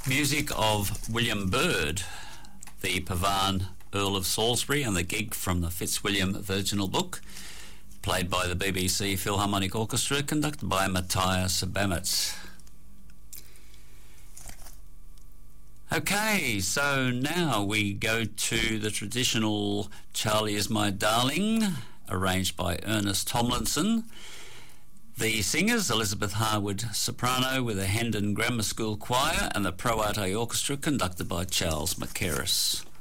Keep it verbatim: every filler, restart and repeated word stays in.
Music of William Byrd, the Pavan Earl of Salisbury, and the gig from the Fitzwilliam Virginal Book, played by the B B C Philharmonic Orchestra, conducted by Matthias Bametz. Okay, so now we go to the traditional Charlie Is My Darling, arranged by Ernest Tomlinson. The singers, Elizabeth Harwood, soprano, with the Hendon Grammar School Choir, and the Pro Arte Orchestra, conducted by Charles Mackerras.